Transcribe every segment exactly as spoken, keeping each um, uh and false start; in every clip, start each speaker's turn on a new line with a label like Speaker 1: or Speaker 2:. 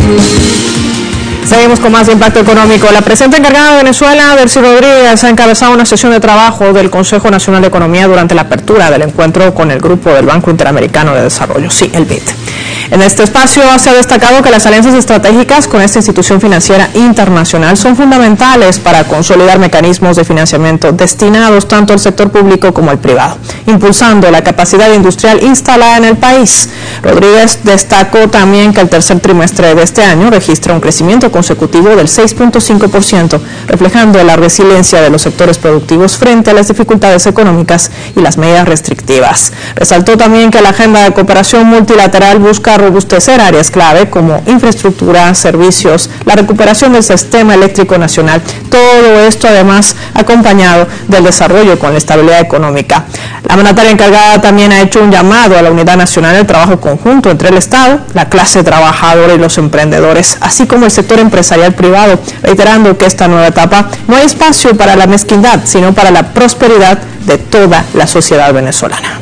Speaker 1: Seguimos con más de Impacto Económico. La presidenta encargada de Venezuela, Delcy Rodríguez, ha encabezado una sesión de trabajo del Consejo Nacional de Economía durante la apertura del encuentro con el grupo del Banco Interamericano de Desarrollo, sí, el B I D. En este espacio se ha destacado que las alianzas estratégicas con esta institución financiera internacional son fundamentales para consolidar mecanismos de financiamiento destinados tanto al sector público como al privado, impulsando la capacidad industrial instalada en el país. Rodríguez destacó también que el tercer trimestre de este año registra un crecimiento consecutivo del seis punto cinco por ciento, reflejando la resiliencia de los sectores productivos frente a las dificultades económicas y las medidas restrictivas. Resaltó también que la agenda de cooperación multilateral busca robustecer áreas clave como infraestructura, servicios, la recuperación del sistema eléctrico nacional, todo esto además acompañado del desarrollo con la estabilidad económica. La mandataria encargada también ha hecho un llamado a la unidad nacional del trabajo conjunto entre el Estado, la clase trabajadora y los emprendedores, así como el sector empresarial privado, reiterando que esta nueva etapa no hay espacio para la mezquindad, sino para la prosperidad de toda la sociedad venezolana.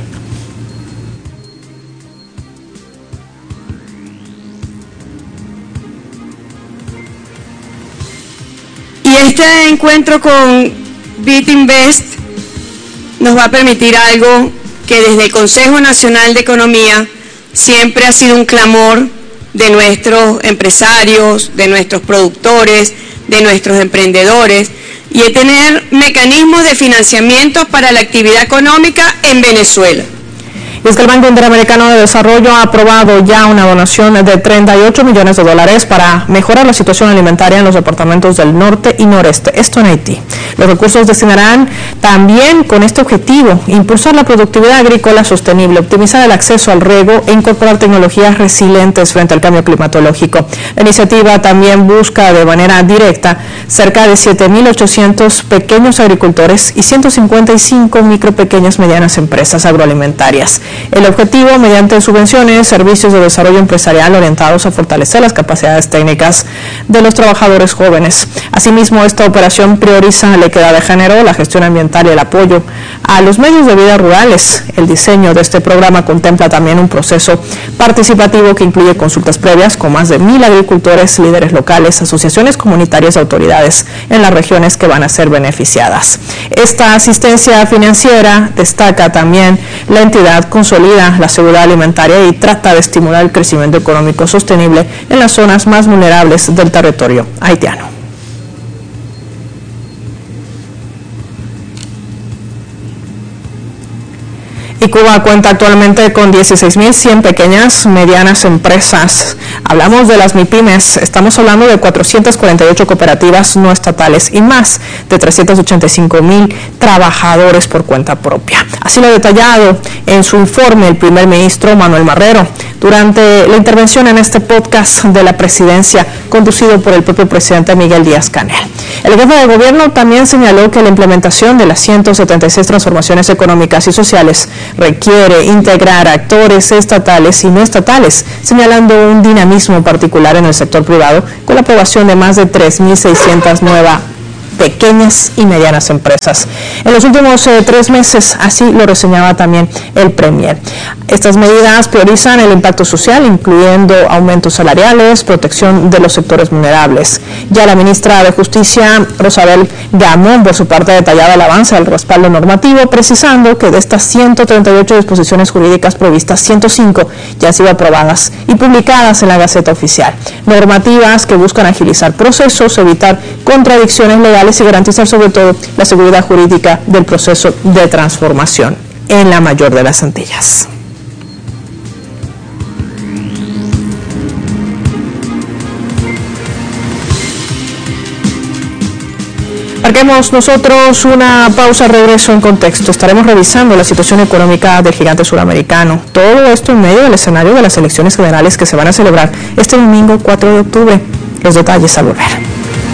Speaker 2: Y este encuentro con B I D Invest nos va a permitir algo que desde el Consejo Nacional de Economía siempre ha sido un clamor de nuestros empresarios, de nuestros productores, de nuestros emprendedores, y es tener mecanismos de financiamiento para la actividad económica en Venezuela.
Speaker 1: Y es que el Banco Interamericano de Desarrollo ha aprobado ya una donación de treinta y ocho millones de dólares para mejorar la situación alimentaria en los departamentos del norte y noreste, esto en Haití. Los recursos destinarán también con este objetivo: impulsar la productividad agrícola sostenible, optimizar el acceso al riego e incorporar tecnologías resilientes frente al cambio climatológico. La iniciativa también busca de manera directa cerca de siete mil ochocientos pequeños agricultores y ciento cincuenta y cinco micro, pequeñas, medianas empresas agroalimentarias. El objetivo, mediante subvenciones, servicios de desarrollo empresarial orientados a fortalecer las capacidades técnicas de los trabajadores jóvenes. Asimismo, esta operación prioriza la equidad de género, la gestión ambiental y el apoyo a los medios de vida rurales. El diseño de este programa contempla también un proceso participativo que incluye consultas previas con más de mil agricultores, líderes locales, asociaciones comunitarias y autoridades en las regiones que van a ser beneficiadas. Esta asistencia financiera, destaca también, la entidad consolida la seguridad alimentaria y trata de estimular el crecimiento económico sostenible en las zonas más vulnerables del territorio haitiano. Y Cuba cuenta actualmente con dieciséis mil cien pequeñas, medianas empresas. Hablamos de las MIPYMES, estamos hablando de cuatrocientas cuarenta y ocho cooperativas no estatales y más de trescientos ochenta y cinco mil trabajadores por cuenta propia. Así lo ha detallado en su informe el primer ministro Manuel Marrero durante la intervención en este podcast de la presidencia conducido por el propio presidente Miguel Díaz-Canel. El jefe de gobierno también señaló que la implementación de las ciento setenta y seis transformaciones económicas y sociales requiere integrar actores estatales y no estatales, señalando un dinamismo particular en el sector privado con la aprobación de más de tres mil seiscientas nuevas pequeñas y medianas empresas. En los últimos eh, tres meses, así lo reseñaba también el Premier. Estas medidas priorizan el impacto social, incluyendo aumentos salariales, protección de los sectores vulnerables. Ya la ministra de Justicia, Rosabel Gamón, por su parte, ha detallado el avance del respaldo normativo, precisando que de estas ciento treinta y ocho disposiciones jurídicas previstas, ciento cinco ya han sido aprobadas y publicadas en la Gaceta Oficial. Normativas que buscan agilizar procesos, evitar contradicciones legales y garantizar sobre todo la seguridad jurídica del proceso de transformación en la mayor de las Antillas. Marquemos nosotros una pausa, regreso en contexto. Estaremos revisando la situación económica del gigante suramericano. Todo esto en medio del escenario de las elecciones generales que se van a celebrar este domingo cuatro de octubre. Los detalles al volver.